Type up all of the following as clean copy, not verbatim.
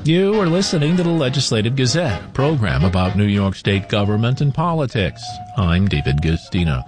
You are listening to the Legislative Gazette, a program about New York State government and politics. I'm David Gustino.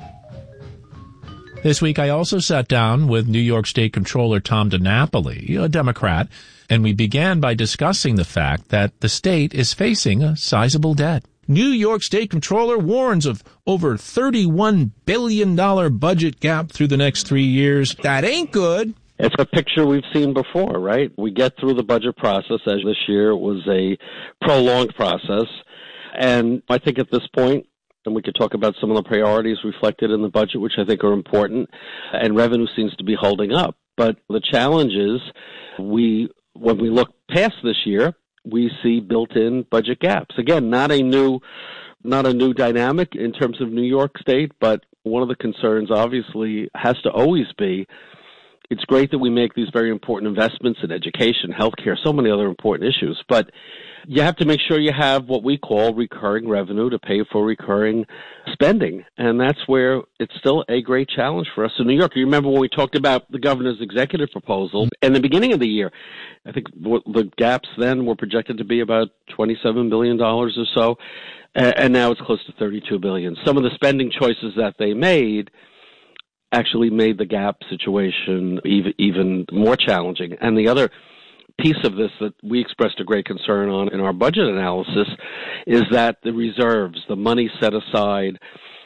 This week I also sat down with New York State Comptroller Tom DiNapoli, a Democrat, and we began by discussing the fact that the state is facing a sizable debt. New York State Comptroller warns of over $31 billion budget gap through the next 3 years. That ain't good. It's a picture we've seen before, right? We get through the budget process, as this year was a prolonged process. And I think at this point, and we could talk about some of the priorities reflected in the budget, which I think are important, and revenue seems to be holding up. But the challenge is, when we look past this year, we see built-in budget gaps. Again, not a new dynamic in terms of New York State, but one of the concerns obviously has to always be, it's great that we make these very important investments in education, healthcare, so many other important issues, but you have to make sure you have what we call recurring revenue to pay for recurring spending. And that's where it's still a great challenge for us in New York. You remember when we talked about the governor's executive proposal in the beginning of the year, I think the gaps then were projected to be about $27 billion or so, and now it's close to $32 billion. Some of the spending choices that they made actually made the gap situation even more challenging. And the other piece of this that we expressed a great concern on in our budget analysis is that the reserves, the money set aside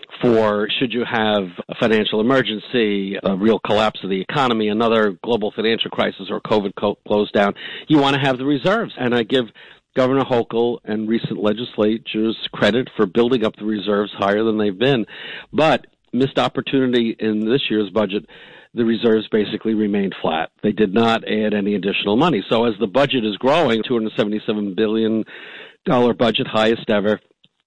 for should you have a financial emergency, a real collapse of the economy, another global financial crisis, or COVID close down, you want to have the reserves. And I give Governor Hochul and recent legislatures credit for building up the reserves higher than they've been. But missed opportunity in this year's budget, the reserves basically remained flat. They did not add any additional money. So as the budget is growing, $277 billion budget, highest ever,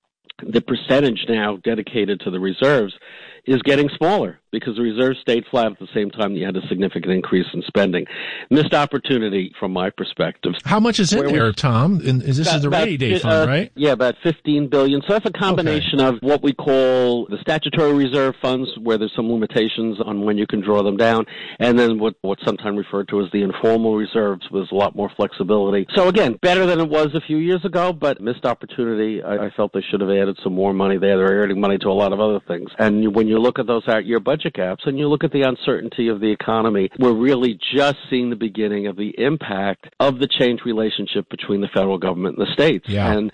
the percentage now dedicated to the reserves is getting smaller because the reserves stayed flat at the same time you had a significant increase in spending. Missed opportunity from my perspective. How much is in there, Tom? This is the rainy day fund, right? Yeah, about $15 billion. So that's a combination of what we call the statutory reserve funds, where there's some limitations on when you can draw them down, and then what's sometimes referred to as the informal reserves, with a lot more flexibility. So again, better than it was a few years ago, but missed opportunity. I felt they should have added some more money there. They're adding money to a lot of other things. And when you look at those out-year budget gaps and you look at the uncertainty of the economy, we're really just seeing the beginning of the impact of the changed relationship between the federal government and the states. Yeah. And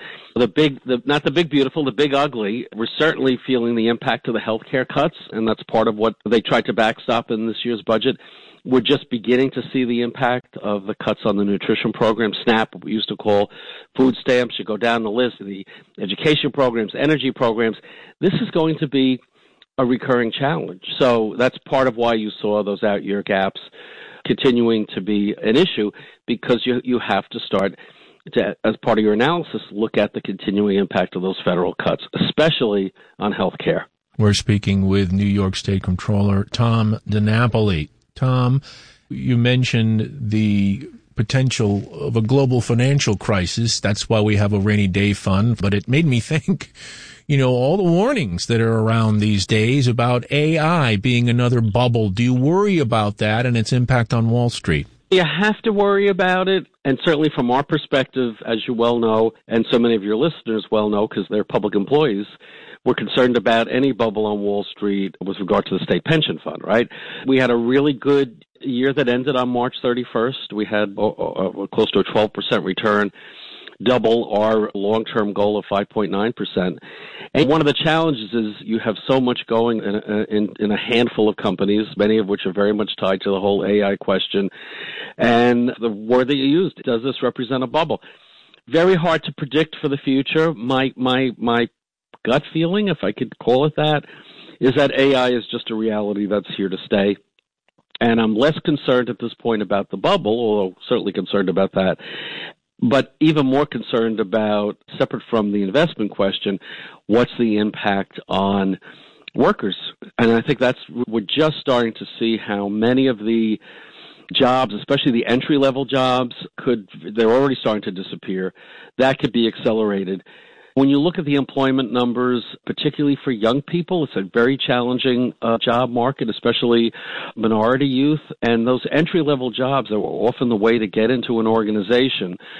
not the big beautiful, the big ugly, we're certainly feeling the impact of the health care cuts, and that's part of what they tried to backstop in this year's budget. We're just beginning to see the impact of the cuts on the nutrition program, SNAP, what we used to call food stamps. You go down the list of the education programs, energy programs. This is going to be a recurring challenge. So that's part of why you saw those out-year gaps continuing to be an issue, because you have to start to, as part of your analysis, look at the continuing impact of those federal cuts, especially on health care. We're speaking with New York State Comptroller Tom DiNapoli. Tom, you mentioned the potential of a global financial crisis. That's why we have a rainy day fund. But it made me think, all the warnings that are around these days about AI being another bubble. Do you worry about that and its impact on Wall Street? You have to worry about it, and certainly from our perspective, as you well know, and so many of your listeners well know because they're public employees, we're concerned about any bubble on Wall Street with regard to the state pension fund, right? We had a really good year that ended on March 31st. We had close to a 12% return, double our long-term goal of 5.9%. And one of the challenges is you have so much going in a handful of companies, many of which are very much tied to the whole AI question. And the word that you used, does this represent a bubble? Very hard to predict for the future. My gut feeling, if I could call it that, is that AI is just a reality that's here to stay. And I'm less concerned at this point about the bubble, although certainly concerned about that, but even more concerned about, separate from the investment question, what's the impact on workers? And I think we're just starting to see how many of the jobs, especially the entry-level jobs, they're already starting to disappear. That could be accelerated. When you look at the employment numbers, particularly for young people, it's a very challenging job market, especially minority youth. And those entry-level jobs that were often the way to get into an organization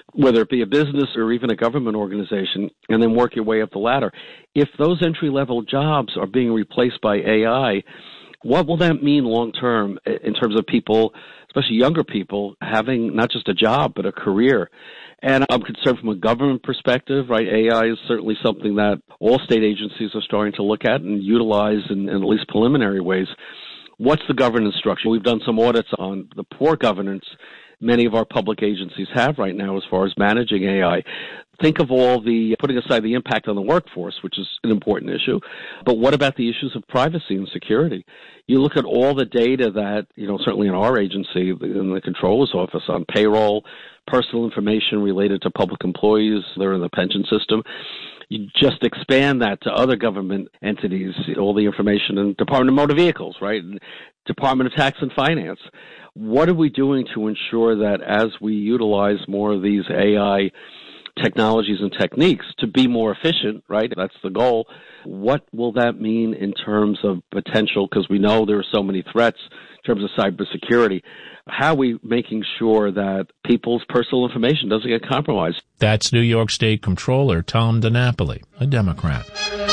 whether it be a business or even a government organization, and then work your way up the ladder. If those entry-level jobs are being replaced by AI, what will that mean long-term in terms of people, especially younger people, having not just a job but a career? And I'm concerned from a government perspective, right? AI is certainly something that all state agencies are starting to look at and utilize in at least preliminary ways. What's the governance structure? We've done some audits on the poor governance many of our public agencies have right now as far as managing AI. Think of all the, putting aside the impact on the workforce, which is an important issue, but what about the issues of privacy and security? You look at all the data that, certainly in our agency, in the Comptroller's Office, on payroll, personal information related to public employees that are in the pension system. You just expand that to other government entities, all the information in Department of Motor Vehicles, right? Department of Tax and Finance. What are we doing to ensure that as we utilize more of these AI technologies and techniques to be more efficient, right? That's the goal. What will that mean in terms of potential, because we know there are so many threats in terms of cybersecurity. How are we making sure that people's personal information doesn't get compromised? That's New York State Comptroller Tom DiNapoli, a Democrat.